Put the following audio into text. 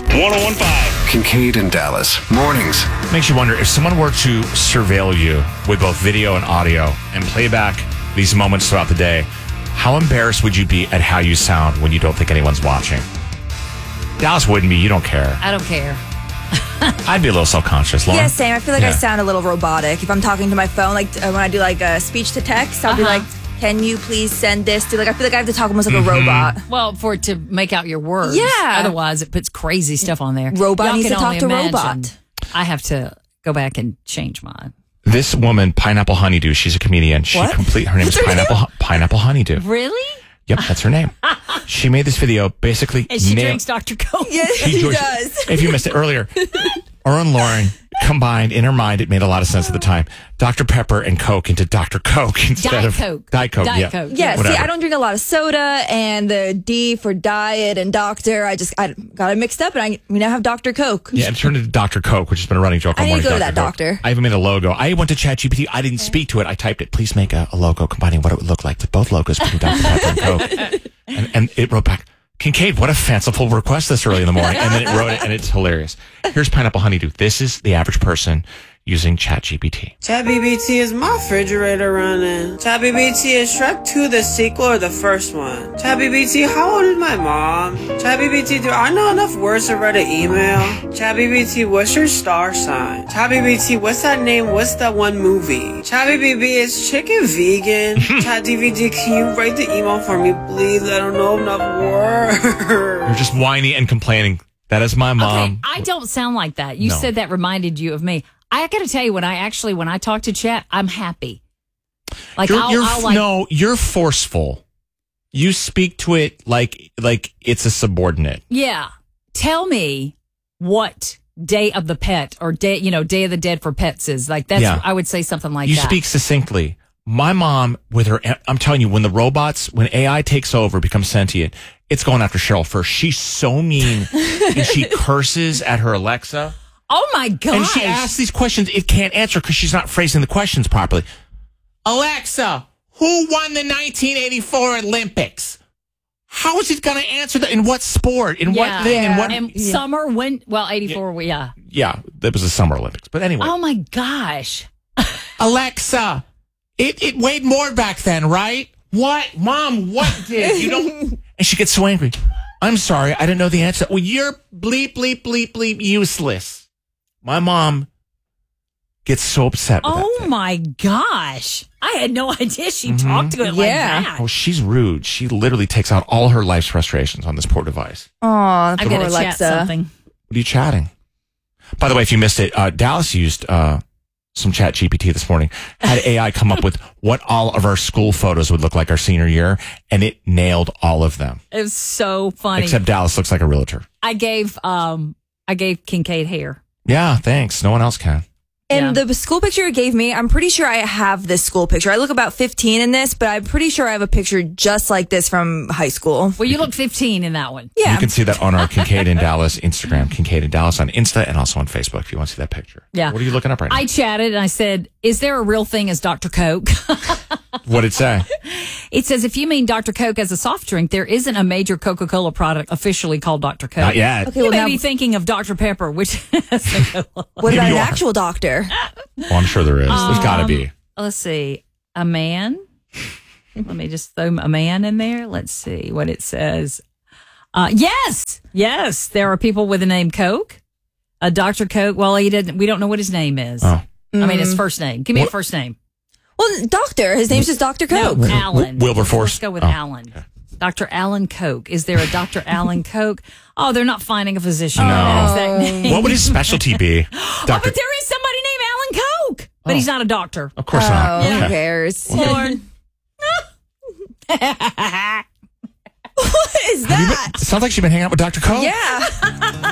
101.5. Kincaid and Dallas. Mornings. Makes you wonder if someone were to surveil you with both video and audio and play back these moments throughout the day, how embarrassed would you be at how you sound when you don't think anyone's watching? Dallas wouldn't be. You don't care. I don't care. I'd be a little self-conscious, Lauren. Yeah, same. I feel like I sound a little robotic. If I'm talking to my phone, like when I do like speech to text, I'll be like, can you please send this to, like, I feel like I have to talk almost like a robot. Well, for it to make out your words. Yeah. Otherwise, it puts crazy stuff on there. Robot Y'all needs can to talk only to imagine. robot. I have to go back and change mine. This woman, Pineapple Honeydew, she's a comedian. What? Her name is Pineapple Honeydew. Really? Yep, that's her name. She made this video basically. And she drinks Dr. Coke. Yes, she does. If you missed it earlier, her and Lauren combined in her mind, it made a lot of sense at the time, Dr. Pepper and Coke into Dr. Coke instead Diet of Coke. Diet Coke. Diet Yeah. Coke. Yeah, Whatever. see, I don't drink a lot of soda, and the D for diet and doctor, I got it mixed up, and we now have Dr. Coke. Yeah, and turned into Dr. Coke, which has been a running joke all I need morning. to go to Dr. that Coke. doctor. I even made a logo. I went to ChatGPT. I didn't speak to it. I typed it. Please make a logo combining what it would look like with both logos between Dr. Pepper and Coke. And it wrote back, Kincaid, what a fanciful request this early in the morning. And then it wrote it, and it's hilarious. Here's Pineapple Honeydew. This is the average person using ChatGPT. ChatGPT, is my refrigerator running? ChatGPT, is Shrek 2 the sequel or the first one? ChatGPT, how old is my mom? ChatGPT, do I know enough words to write an email? ChatGPT, what's your star sign? ChatGPT, what's that name? What's that one movie? ChatGPT, is chicken vegan? ChatGPT, can you write the email for me, please? I don't know enough words. You're just whiny and complaining. That is my mom. Okay, I don't sound like that. You No. said that reminded you of me. I got to tell you, when I talk to chat, I'm happy. Like You're forceful. You speak to it like it's a subordinate. Yeah. Tell me what Day of the Pet or Day of the Dead for Pets is. Like that's Yeah. I would say something like You that. speak succinctly. My mom, with her, I'm telling you, when AI takes over, becomes sentient, it's going after Cheryl first. She's so mean, and she curses at her Alexa. Oh my gosh. And she asks these questions it can't answer because she's not phrasing the questions properly. Alexa, who won the 1984 Olympics? How is it going to answer that? In what sport? In what thing? In what? And summer, 84, yeah. Yeah, that was the Summer Olympics. But anyway. Oh my gosh. Alexa, it weighed more back then, right? What? Mom, what did? You don't. And she gets so angry. I'm sorry, I didn't know the answer. Well, you're bleep, bleep, bleep, bleep useless. My mom gets so upset with that thing. My gosh. I had no idea she talked to it like that. Oh, she's rude. She literally takes out all her life's frustrations on this poor device. Aw, I'm going to chat something. What are you chatting? By the way, if you missed it, Dallas used some ChatGPT this morning, had AI come up with what all of our school photos would look like our senior year, and it nailed all of them. It was so funny. Except Dallas looks like a realtor. I gave Kincaid hair. Yeah, thanks. No one else can. And the school picture you gave me, I'm pretty sure I have this school picture. I look about 15 in this, but I'm pretty sure I have a picture just like this from high school. Well, you look 15 in that one. Yeah. You can see that on our Kincaid and Dallas Instagram, Kincaid and Dallas on Insta, and also on Facebook if you want to see that picture. Yeah. What are you looking up right now? I chatted and I said, is there a real thing as Dr. Coke? What did it say? It says, if you mean Dr. Coke as a soft drink, there isn't a major Coca-Cola product officially called Dr. Coke. Not yet. Okay, You well, may now, be thinking of Dr. Pepper, which what about an actual doctor? Well, I'm sure there is. There's got to be. let's see, a man. Let me just throw a man in there. Let's see what it says. Yes, there are people with the name Coke. Dr. Coke. Well, we don't know what his name is. Oh. I mean, his first name. Give me a first name. Well, doctor. His name's just Dr. Coke. No, Alan. Wilberforce. Let's go with Oh, Alan. okay. Dr. Alan Coke. Is there a Dr. Alan Coke? Oh, they're not finding a physician. No. who has that name. What would his specialty be? Oh, Doctor. but there is somebody named Alan Coke. But he's not a doctor. Of course not. Who Okay. cares? Lord. What is that? It sounds like she's been hanging out with Dr. Coke. Yeah.